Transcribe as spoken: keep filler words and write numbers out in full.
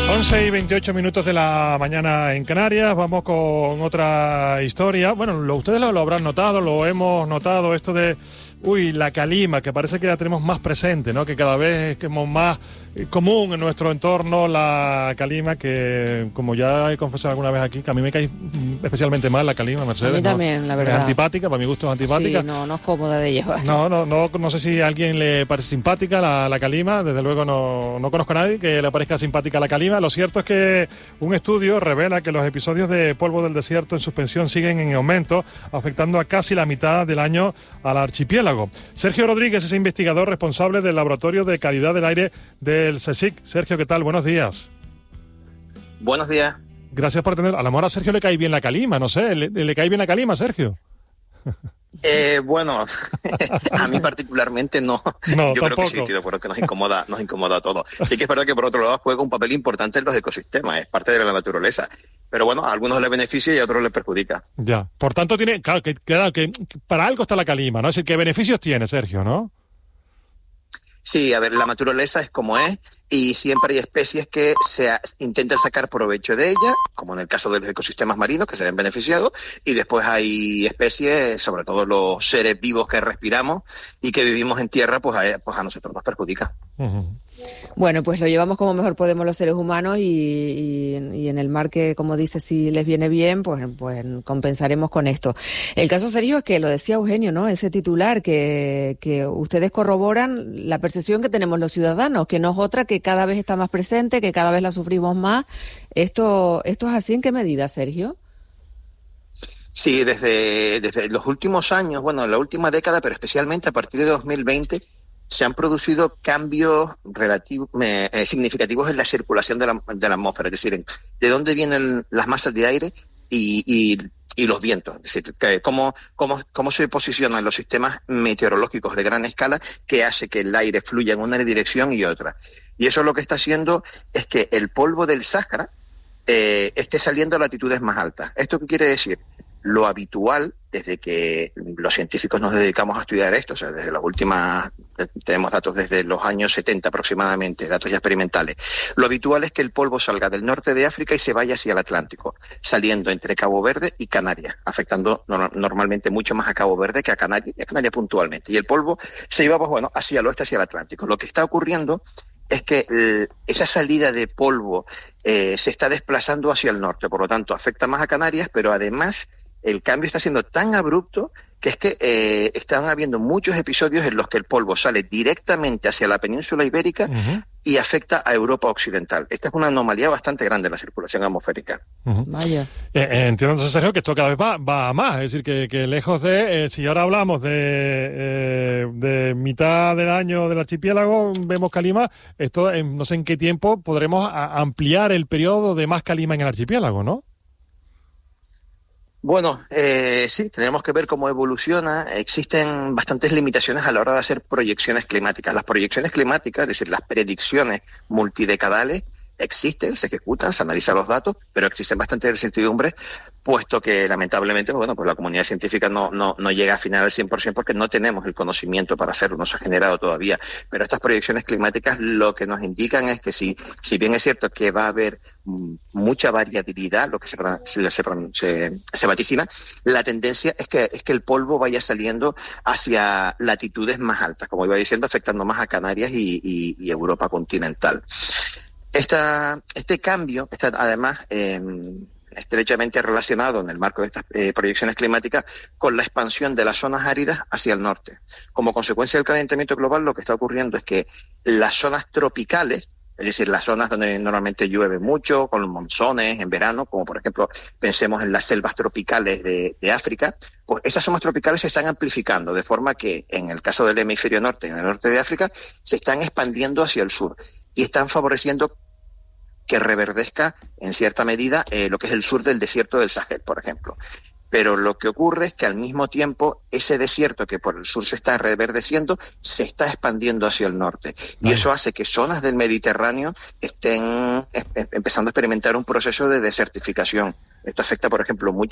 once y veintiocho minutos de la mañana en Canarias. Vamos con otra historia. Bueno, lo, ustedes lo, lo habrán notado, lo hemos notado, esto de, uy, la calima, que parece que la tenemos más presente, ¿no? Que cada vez es como más eh, común en nuestro entorno la calima, que como ya he confesado alguna vez aquí, que a mí me cae especialmente mal la calima, Mercedes. A mí también, ¿no? la verdad. Es antipática, para mi gusto es antipática. Sí, no, no es cómoda de llevar. No, no, no, no sé si a alguien le parece simpática la, la calima, desde luego no, no conozco a nadie que le parezca simpática la calima. Lo cierto es que un estudio revela que los episodios de polvo del desierto en suspensión siguen en aumento, afectando a casi la mitad del año al archipiélago. Sergio Rodríguez es investigador responsable del Laboratorio de Calidad del Aire del CSIC. Sergio, ¿qué tal? Buenos días. Buenos días. Gracias por tener... A lo mejor a Sergio le cae bien la calima, no sé, ¿le, le cae bien la calima, Sergio? Eh, bueno, a mí particularmente no. No, Yo tampoco. creo que sí, estoy de acuerdo que nos incomoda, nos incomoda a todos. Sí que es verdad que por otro lado juega un papel importante en los ecosistemas, es parte de la naturaleza. Pero bueno, a algunos les beneficia y a otros les perjudica. Ya, por tanto tiene, claro, que, claro, que para algo está la calima, ¿no? Es decir, ¿qué beneficios tiene, Sergio, no? Sí, a ver, la naturaleza es como es y siempre hay especies que se a, intentan sacar provecho de ella, como en el caso de los ecosistemas marinos que se ven beneficiados, y después hay especies, sobre todo los seres vivos que respiramos y que vivimos en tierra, pues a, pues a nosotros nos perjudica. Uh-huh. Bueno, pues lo llevamos como mejor podemos los seres humanos y, y, y en el mar que, como dice, si les viene bien, pues, pues compensaremos con esto. El caso, Sergio, es que lo decía Eugenio, ¿no? Ese titular que, que ustedes corroboran la percepción que tenemos los ciudadanos, que no es otra, que cada vez está más presente, que cada vez la sufrimos más. ¿Esto, esto es así? ¿En qué medida, Sergio? Sí, desde, desde los últimos años, bueno, en la última década, pero especialmente a partir de dos mil veinte, se han producido cambios relativos, eh, significativos en la circulación de la, de la atmósfera, es decir, en, de dónde vienen las masas de aire y, y, y los vientos, es decir, que cómo, cómo, cómo se posicionan los sistemas meteorológicos de gran escala que hace que el aire fluya en una dirección y otra. Y eso lo que está haciendo es que el polvo del Sáhara eh, esté saliendo a latitudes más altas. ¿Esto qué quiere decir? Lo habitual, desde que los científicos nos dedicamos a estudiar esto, o sea, desde las últimas, tenemos datos desde los años setenta aproximadamente, datos ya experimentales, lo habitual es que el polvo salga del norte de África y se vaya hacia el Atlántico, saliendo entre Cabo Verde y Canarias, afectando no, normalmente mucho más a Cabo Verde que a Canarias, y a Canarias puntualmente. Y el polvo se iba, pues bueno, hacia el oeste, hacia el Atlántico. Lo que está ocurriendo es que eh, esa salida de polvo eh, se está desplazando hacia el norte, por lo tanto afecta más a Canarias, pero además el cambio está siendo tan abrupto que es que eh, están habiendo muchos episodios en los que el polvo sale directamente hacia la península ibérica uh-huh. y afecta a Europa occidental. Esta es una anomalía bastante grande en la circulación atmosférica. Uh-huh. Vaya. Eh, eh, entiendo entonces, Sergio, que esto cada vez va, va a más. Es decir, que, que lejos de... Eh, si ahora hablamos de, eh, de mitad del año del archipiélago, vemos calima, esto en, no sé en qué tiempo podremos a, ampliar el periodo de más calima en el archipiélago, ¿no? Bueno, eh, sí, tendremos que ver cómo evoluciona. Existen bastantes limitaciones a la hora de hacer proyecciones climáticas. Las proyecciones climáticas, es decir, las predicciones multidecadales, existen, se ejecutan, se analizan los datos, pero existen bastantes incertidumbres, puesto que lamentablemente, bueno, pues la comunidad científica no, no, no llega a afinar al cien por ciento porque no tenemos el conocimiento para hacerlo, no se ha generado todavía. Pero estas proyecciones climáticas lo que nos indican es que si, si bien es cierto que va a haber m- mucha variabilidad, lo que se, se, se, se vaticina, la tendencia es que, es que el polvo vaya saliendo hacia latitudes más altas, como iba diciendo, afectando más a Canarias y, y, y Europa continental. Esta, este cambio está además eh, estrechamente relacionado en el marco de estas eh, proyecciones climáticas con la expansión de las zonas áridas hacia el norte. Como consecuencia del calentamiento global, lo que está ocurriendo es que las zonas tropicales, es decir, las zonas donde normalmente llueve mucho, con los monzones en verano, como por ejemplo pensemos en las selvas tropicales de, de África, pues esas zonas tropicales se están amplificando, de forma que en el caso del hemisferio norte, en el norte de África, se están expandiendo hacia el sur y están favoreciendo que reverdezca en cierta medida eh, lo que es el sur del desierto del Sahel, por ejemplo. Pero lo que ocurre es que al mismo tiempo ese desierto que por el sur se está reverdeciendo se está expandiendo hacia el norte. Y vale. Eso hace que zonas del Mediterráneo estén eh, empezando a experimentar un proceso de desertificación. Esto afecta, por ejemplo, mucho